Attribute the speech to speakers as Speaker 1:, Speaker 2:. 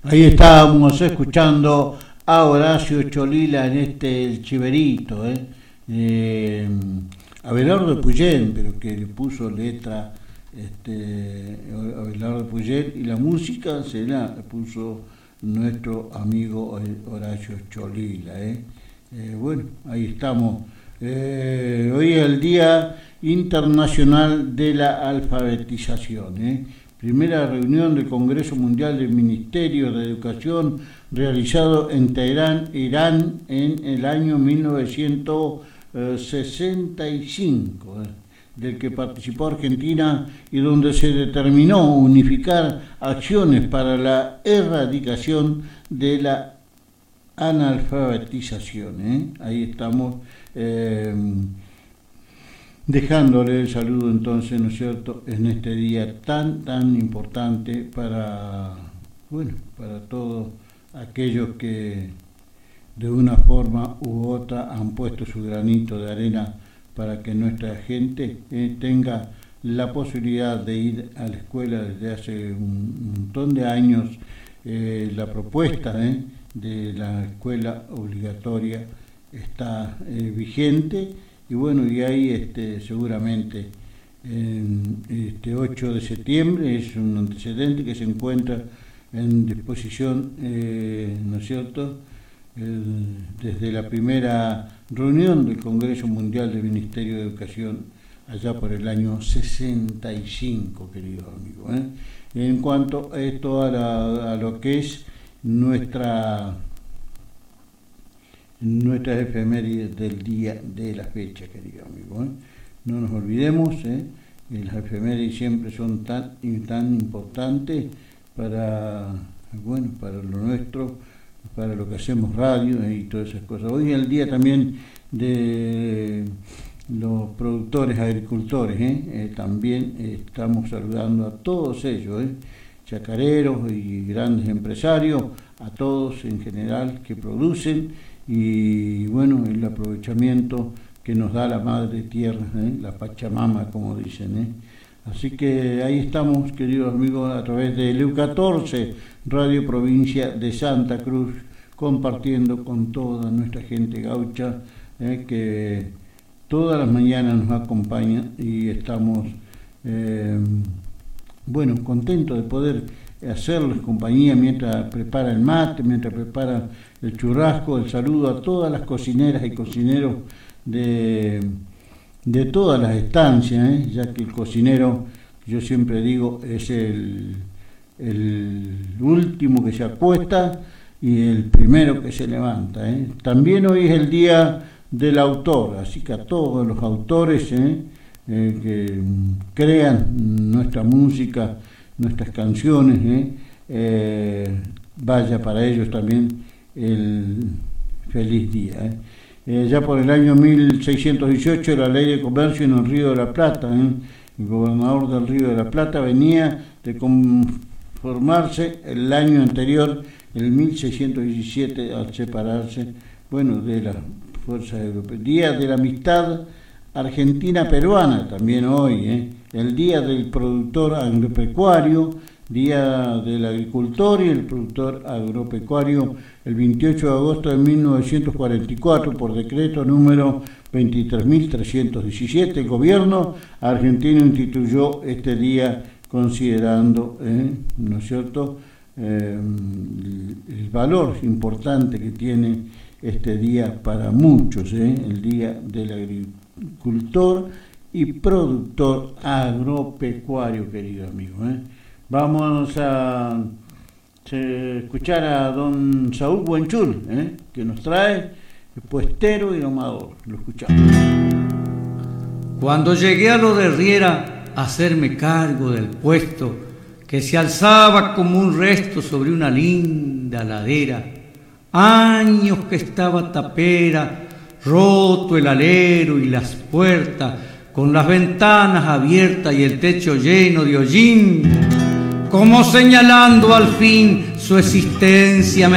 Speaker 1: Ahí estábamos escuchando a Horacio Cholila en El Chiverito, Abelardo Puyén, pero que le puso letra Abelardo Puyén, y la música se la puso nuestro amigo Horacio Cholila. Bueno, ahí estamos. Hoy es el Día Internacional de la Alfabetización. Primera reunión del Congreso Mundial del Ministerio de Educación realizado en Teherán, Irán, en el año 1965, del que participó Argentina y donde se determinó unificar acciones para la erradicación de la analfabetización. Ahí estamos dejándole el saludo entonces, ¿no es cierto?, en este día tan importante para todos aquellos que de una forma u otra han puesto su granito de arena para que nuestra gente tenga la posibilidad de ir a la escuela desde hace un montón de años. La propuesta de la escuela obligatoria está vigente. Y bueno, y ahí seguramente este 8 de septiembre es un antecedente que se encuentra en disposición, ¿no es cierto?, desde la primera reunión del Congreso Mundial del Ministerio de Educación, allá por el año 65, querido amigo. En cuanto a esto, a lo que es nuestras efemérides del día de la fecha, querido amigo. No nos olvidemos que las efemérides siempre son tan importantes para lo nuestro, para lo que hacemos radio y todas esas cosas. Hoy es el día también de los productores agricultores. También estamos saludando a todos ellos, chacareros y grandes empresarios, a todos en general que producen. Y bueno, el aprovechamiento que nos da la madre tierra, la Pachamama, como dicen. Así que ahí estamos, queridos amigos, a través de LU14, Radio Provincia de Santa Cruz, compartiendo con toda nuestra gente gaucha, que todas las mañanas nos acompaña, y estamos contentos de poder hacerles compañía mientras prepara el mate, mientras prepara el churrasco. El saludo a todas las cocineras y cocineros de todas las estancias, ya que el cocinero, yo siempre digo, es el último que se acuesta y el primero que se levanta. También hoy es el día del autor, así que a todos los autores que crean nuestra música, nuestras canciones, vaya para ellos también el feliz día. Ya por el año 1618, la ley de comercio en el Río de la Plata, el gobernador del Río de la Plata venía de conformarse el año anterior, el 1617, al separarse de las fuerzas europeas. Día de la amistad argentina-peruana también hoy, el día del productor agropecuario, día del agricultor y el productor agropecuario, el 28 de agosto de 1944, por decreto número 23.317, el gobierno argentino instituyó este día considerando, ¿no es cierto?, el valor importante que tiene este día para muchos, el día del agricultor y productor agropecuario, querido amigo. Vamos a escuchar a don Saúl Buenchul, que nos trae el puestero y domador. Lo escuchamos.
Speaker 2: Cuando llegué a lo de Riera a hacerme cargo del puesto que se alzaba como un resto sobre una linda ladera, años que estaba tapera, roto el alero y las puertas, con las ventanas abiertas y el techo lleno de hollín, como señalando al fin su existencia